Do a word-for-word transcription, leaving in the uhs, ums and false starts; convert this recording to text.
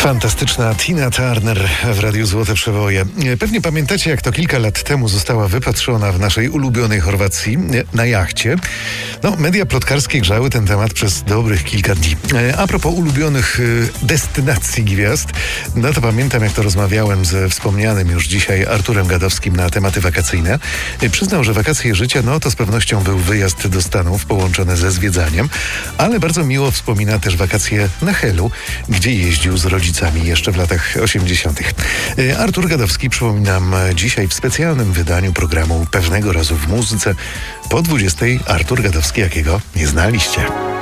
Fantastyczna Tina Turner w Radiu Złote Przeboje. Pewnie pamiętacie, jak to kilka lat temu została wypatrzona w naszej ulubionej Chorwacji na jachcie. No, media plotkarskie grzały ten temat przez dobrych kilka dni. A propos ulubionych destynacji gwiazd, no to pamiętam, jak to rozmawiałem ze wspomnianym już dzisiaj Arturem Gadowskim na tematy wakacyjne. Przyznał, że wakacje życia, no to z pewnością był wyjazd do Stanów połączony ze zwiedzaniem, ale bardzo miło wspomina też wakacje na Helu, gdzie jeździł z rodzicami jeszcze w latach osiemdziesiątych. Artur Gadowski, przypominam, dzisiaj w specjalnym wydaniu programu Pewnego razu w muzyce. Po dwudziestej Artur Gadowski, jakiego nie znaliście.